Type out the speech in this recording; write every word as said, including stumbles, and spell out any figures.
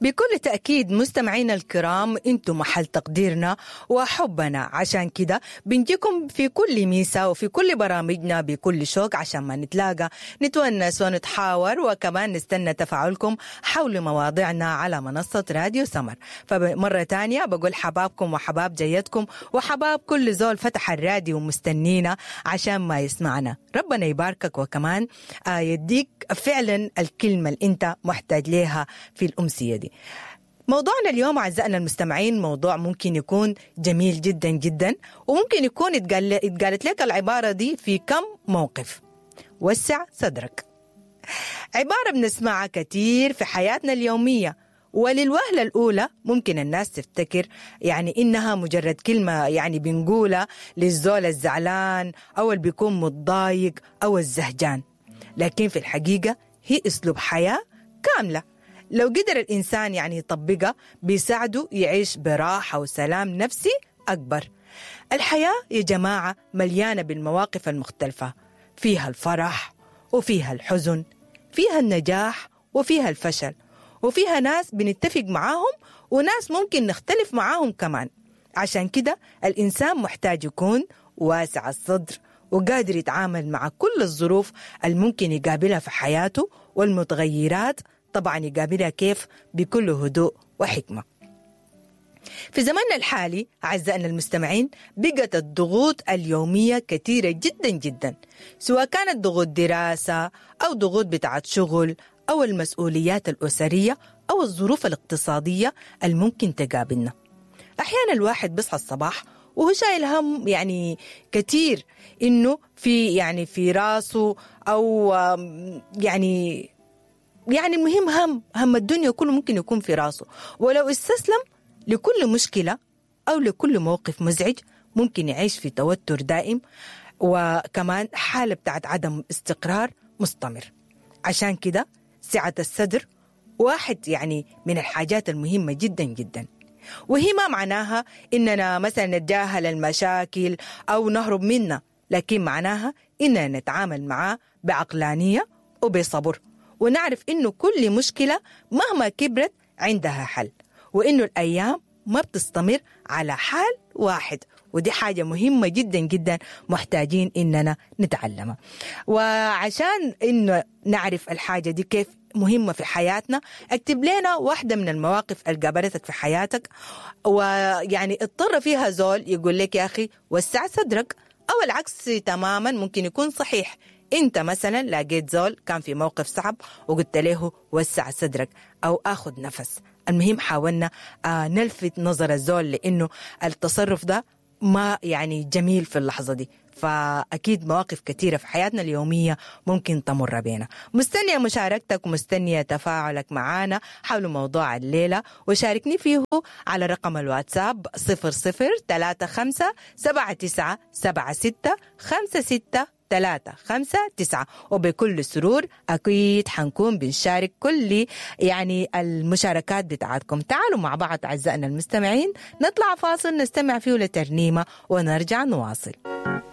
بكل تأكيد مستمعينا الكرام، انتم محل تقديرنا وحبنا، عشان كده بنجيكم في كل ميسا وفي كل برامجنا بكل شوق عشان ما نتلاقى نتونس ونتحاور، وكمان نستنى تفاعلكم حول مواضيعنا على منصة راديو سمر. فمرة تانية بقول حبابكم وحباب جيتكم وحباب كل زول فتح الراديو ومستنينا عشان ما يسمعنا. ربنا يباركك وكمان يديك فعلا الكلمة اللي انت محتاج لها في الأمسية دي. موضوعنا اليوم أعزائنا المستمعين موضوع ممكن يكون جميل جدا جدا، وممكن يكون اتقالت لك العبارة دي في كم موقف. وسع صدرك، عبارة بنسمعها كتير في حياتنا اليومية، وللوهلة الأولى ممكن الناس تفتكر يعني إنها مجرد كلمة يعني بنقولها للزول الزعلان أو اللي بيكون متضايق أو الزهجان، لكن في الحقيقة هي أسلوب حياة كاملة. لو قدر الإنسان يعني يطبقها بيساعده يعيش براحة وسلام نفسي أكبر. الحياة يا جماعة مليانة بالمواقف المختلفة، فيها الفرح وفيها الحزن، فيها النجاح وفيها الفشل، وفيها ناس بنتفق معاهم وناس ممكن نختلف معاهم كمان. عشان كده الإنسان محتاج يكون واسع الصدر وقادر يتعامل مع كل الظروف الممكن يقابلها في حياته، والمتغيرات طبعا يقابلها كيف؟ بكل هدوء وحكمة. في زماننا الحالي أعزائنا المستمعين بقت الضغوط اليومية كثيرة جدا جدا، سواء كانت ضغوط دراسة أو ضغوط بتاعت شغل أو المسؤوليات الأسرية أو الظروف الاقتصادية الممكن تقابلنا. أحيانا الواحد بيصحى الصباح وهو شايل هم يعني كتير، إنه في يعني في راسه أو يعني يعني مهم هم هم الدنيا كله ممكن يكون في راسه، ولو استسلم لكل مشكلة أو لكل موقف مزعج ممكن يعيش في توتر دائم، وكمان حالة بتاعت عدم استقرار مستمر. عشان كده سعة الصدر واحد يعني من الحاجات المهمة جدا جدا، وهي ما معناها إننا مثلا نتجاهل المشاكل أو نهرب منها، لكن معناها إننا نتعامل معها بعقلانية وبصبر، ونعرف إنه كل مشكلة مهما كبرت عندها حل، وإنه الأيام ما بتستمر على حال واحد، ودي حاجة مهمة جدا جدا محتاجين إننا نتعلمها. وعشان إنه نعرف الحاجة دي كيف مهمة في حياتنا، اكتب لنا واحدة من المواقف اللي قابلتك في حياتك ويعني اضطر فيها زول يقول لك يا أخي وسع صدرك، أو العكس تماما ممكن يكون صحيح. انت مثلا لقيت زول كان في موقف صعب وقلت له وسع صدرك أو أخذ نفس. المهم حاولنا آه نلفت نظر الزول لأنه التصرف ده ما يعني جميل في اللحظة دي. فأكيد مواقف كثيرة في حياتنا اليومية ممكن تمر بينا. مستنية مشاركتك ومستنية تفاعلك معنا حول موضوع الليلة، وشاركني فيه على رقم الواتساب صفر صفر ثلاثة خمسة سبعة تسعة سبعة ستة خمسة ستة ثلاثة خمسة تسعة، وبكل سرور أكيد حنكون بنشارك كل يعني المشاركات بتاعتكم. تعالوا مع بعض أعزائنا المستمعين نطلع فاصل نستمع فيه لترنيمة ونرجع نواصل.